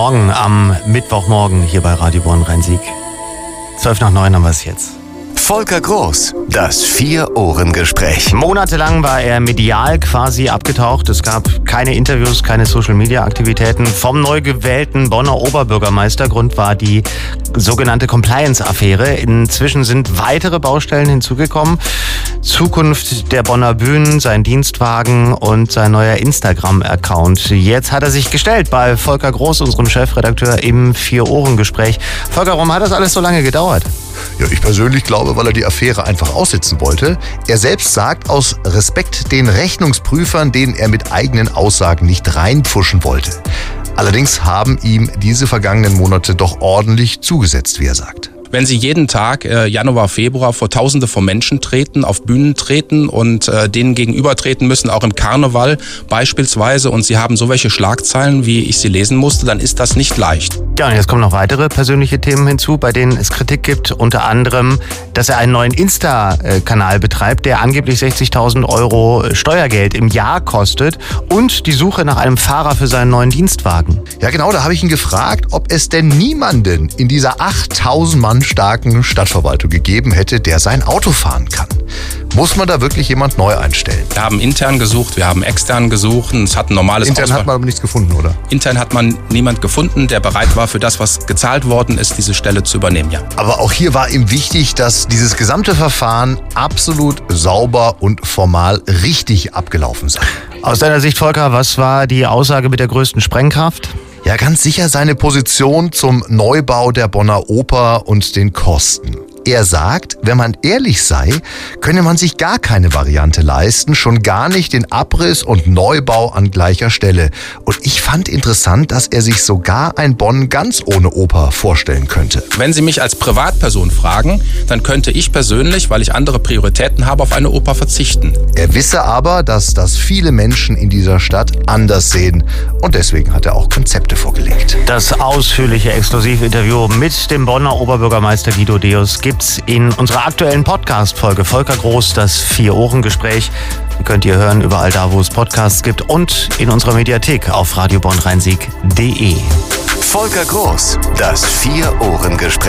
Morgen am Mittwochmorgen hier bei Radio Bonn-Rhein-Sieg. 8:55 haben wir es jetzt. Volker Groß, das Vier-Ohren-Gespräch. Monatelang war er medial quasi abgetaucht. Es gab keine Interviews, keine Social-Media-Aktivitäten vom neu gewählten Bonner Oberbürgermeister. Grund war die sogenannte Compliance-Affäre. Inzwischen sind weitere Baustellen hinzugekommen. Zukunft der Bonner Bühnen, sein Dienstwagen und sein neuer Instagram-Account. Jetzt hat er sich gestellt bei Volker Groß, unserem Chefredakteur, im Vier-Ohren-Gespräch. Volker, warum hat das alles so lange gedauert? Ja, ich persönlich glaube, weil er die Affäre einfach aussitzen wollte. Er selbst sagt, aus Respekt den Rechnungsprüfern, denen er mit eigenen Aussagen nicht reinpfuschen wollte. Allerdings haben ihm diese vergangenen Monate doch ordentlich zugesetzt, wie er sagt. Wenn Sie jeden Tag Januar, Februar vor Tausende von Menschen treten, auf Bühnen treten und denen gegenübertreten müssen, auch im Karneval beispielsweise, und Sie haben so welche Schlagzeilen, wie ich sie lesen musste, dann ist das nicht leicht. Ja, und jetzt kommen noch weitere persönliche Themen hinzu, bei denen es Kritik gibt. Unter anderem, dass er einen neuen Insta-Kanal betreibt, der angeblich 60.000 € Steuergeld im Jahr kostet, und die Suche nach einem Fahrer für seinen neuen Dienstwagen. Ja genau, da habe ich ihn gefragt, ob es denn niemanden in dieser 8.000 Mann starken Stadtverwaltung gegeben hätte, der sein Auto fahren kann. Muss man da wirklich jemand neu einstellen? Wir haben intern gesucht, wir haben extern gesucht. Es hat ein normales Intern hat man aber nichts gefunden, oder? Intern hat man niemand gefunden, der bereit war, für das, was gezahlt worden ist, diese Stelle zu übernehmen, ja. Aber auch hier war ihm wichtig, dass dieses gesamte Verfahren absolut sauber und formal richtig abgelaufen sei. Aus deiner Sicht, Volker, was war die Aussage mit der größten Sprengkraft? Ja, ganz sicher seine Position zum Neubau der Bonner Oper und den Kosten. Er sagt, wenn man ehrlich sei, könne man sich gar keine Variante leisten, schon gar nicht den Abriss und Neubau an gleicher Stelle. Und ich fand interessant, dass er sich sogar ein Bonn ganz ohne Oper vorstellen könnte. Wenn Sie mich als Privatperson fragen, dann könnte ich persönlich, weil ich andere Prioritäten habe, auf eine Oper verzichten. Er wisse aber, dass das viele Menschen in dieser Stadt anders sehen. Und deswegen hat er auch Konzepte vorgelegt. Das ausführliche Exklusivinterview mit dem Bonner Oberbürgermeister Guido Deus gibt's in unserer aktuellen Podcast-Folge Volker Groß, das Vier-Ohren-Gespräch. Könnt ihr hören überall da, wo es Podcasts gibt, und in unserer Mediathek auf radiobonn-rhein-sieg.de. Volker Groß, das Vier-Ohren-Gespräch.